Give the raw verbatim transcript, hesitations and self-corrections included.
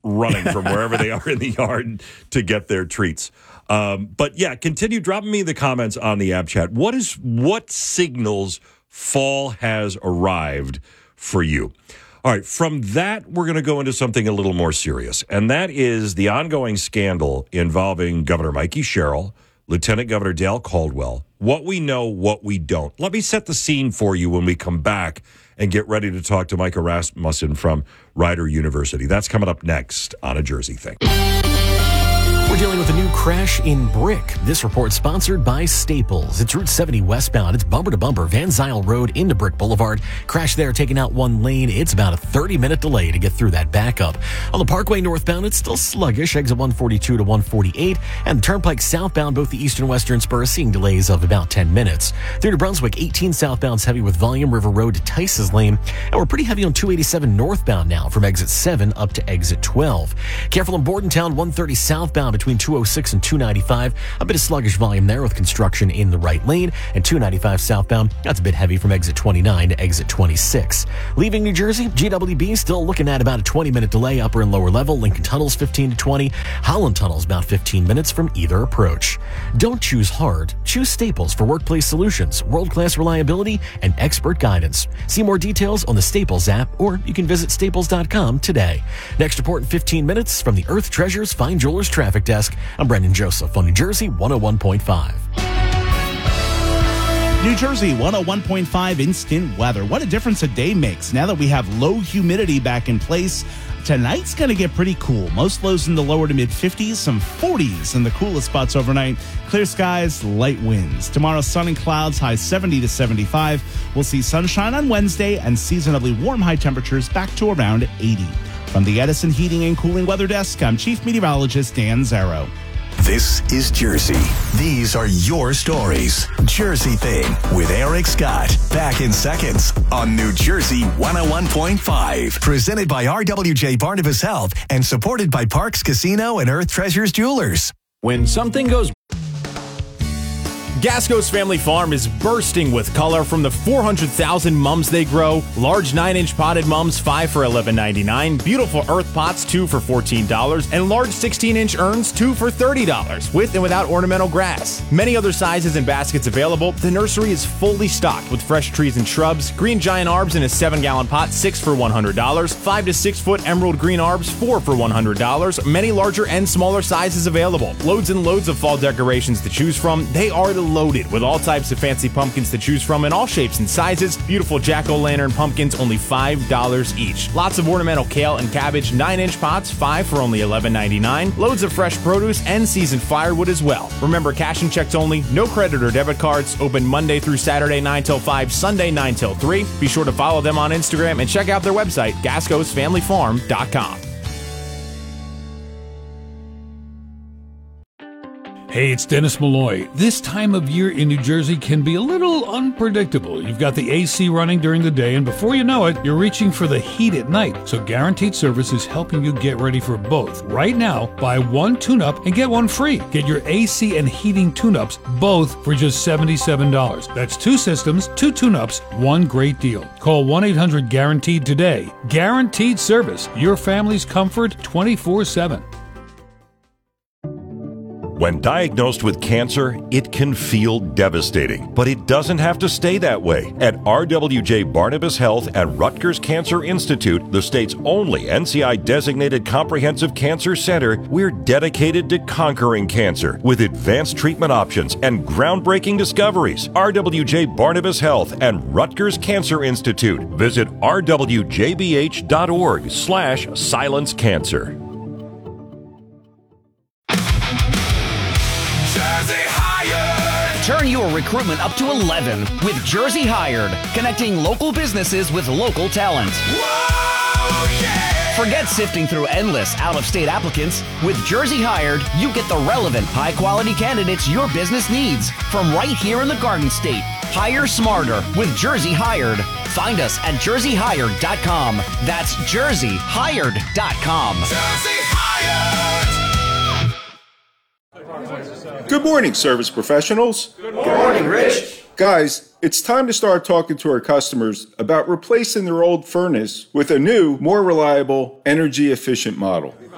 running from wherever they are in the yard to get their treats. Um, but yeah, continue dropping me the comments on the app chat. What is what signals fall has arrived for you? All right, from that, we're going to go into something a little more serious, and that is the ongoing scandal involving Governor Mikey Sherrill, Lieutenant Governor Dale Caldwell, what we know, what we don't. Let me set the scene for you when we come back and get ready to talk to Micah Rasmussen from Rider University. That's coming up next on A Jersey Thing. We're dealing with a new crash in Brick. This report sponsored by Staples. It's Route seventy westbound. It's bumper to bumper, Van Zyl Road into Brick Boulevard. Crash there, taking out one lane. It's about a thirty-minute delay to get through that backup. On the Parkway northbound, it's still sluggish, exit one forty-two to one forty-eight. And the Turnpike southbound, both the east and western spurs, seeing delays of about ten minutes. Through to Brunswick, eighteen southbound's heavy with volume, River Road to Tice's Lane. And we're pretty heavy on two eighty-seven northbound now, from exit seven up to exit twelve. Careful in Bordentown, one thirty southbound between two oh six and two ninety-five. A bit of sluggish volume there with construction in the right lane. And two ninety-five southbound, that's a bit heavy from exit twenty-nine to exit twenty-six. Leaving New Jersey, G W B still looking at about a twenty-minute delay upper and lower level. Lincoln Tunnel's fifteen to twenty. Holland Tunnel's about fifteen minutes from either approach. Don't choose hard. Choose Staples for workplace solutions, world-class reliability, and expert guidance. See more details on the Staples app, or you can visit staples dot com today. Next report in fifteen minutes from the Earth Treasures Fine Jewelers Traffic Desk. I'm Brendan Joseph on New Jersey one oh one point five. New Jersey one oh one point five instant weather. What a difference a day makes now that we have low humidity back in place. Tonight's going to get pretty cool. Most lows in the lower to mid fifties, some forties in the coolest spots overnight. Clear skies, light winds. Tomorrow, sun and clouds, high seventy to seventy-five. We'll see sunshine on Wednesday and seasonably warm high temperatures back to around eighty. From the Edison Heating and Cooling Weather Desk, I'm Chief Meteorologist Dan Zarrow. This is Jersey. These are your stories. Jersey Thing with Eric Scott. Back in seconds on New Jersey one oh one point five. Presented by R W J Barnabas Health and supported by Parks Casino and Earth Treasures Jewelers. When something goes... Gasco's Family Farm is bursting with color from the four hundred thousand mums they grow. Large nine-inch potted mums, five for eleven ninety-nine. Beautiful earth pots, two for fourteen dollars. And large sixteen-inch urns, two for thirty dollars, with and without ornamental grass. Many other sizes and baskets available. The nursery is fully stocked with fresh trees and shrubs. Green giant arbs in a seven-gallon pot, six for one hundred dollars. five to six foot emerald green arbs, four for one hundred dollars. Many larger and smaller sizes available. Loads and loads of fall decorations to choose from. They are the loaded with all types of fancy pumpkins to choose from in all shapes and sizes. Beautiful jack-o'-lantern pumpkins, only five dollars each. Lots of ornamental kale and cabbage, nine-inch pots, five for only eleven ninety-nine. Loads of fresh produce and seasoned firewood as well. Remember, cash and checks only, no credit or debit cards. Open Monday through Saturday, nine till five, Sunday, nine till three. Be sure to follow them on Instagram and check out their website, gascos family farm dot com. Hey, it's Dennis Malloy. This time of year in New Jersey can be a little unpredictable. You've got the A C running during the day, and before you know it, you're reaching for the heat at night. So Guaranteed Service is helping you get ready for both. Right now, buy one tune-up and get one free. Get your A C and heating tune-ups both for just seventy-seven dollars. That's two systems, two tune-ups, one great deal. Call one eight hundred guaranteed today. Guaranteed Service, your family's comfort twenty-four seven. When diagnosed with cancer, it can feel devastating, but it doesn't have to stay that way. At R W J Barnabas Health and Rutgers Cancer Institute, the state's only N C I-designated comprehensive cancer center, we're dedicated to conquering cancer with advanced treatment options and groundbreaking discoveries. R W J Barnabas Health and Rutgers Cancer Institute. Visit r w j b h dot org slash silence cancer. Turn your recruitment up to eleven with Jersey Hired, connecting local businesses with local talent. Whoa, yeah! Forget sifting through endless out-of-state applicants. With Jersey Hired, you get the relevant, high-quality candidates your business needs from right here in the Garden State. Hire smarter with Jersey Hired. Find us at jersey hired dot com. That's jersey hired dot com. Jersey Hired! Good morning, service professionals. Good morning, Rich. Guys, it's time to start talking to our customers about replacing their old furnace with a new, more reliable, energy-efficient model.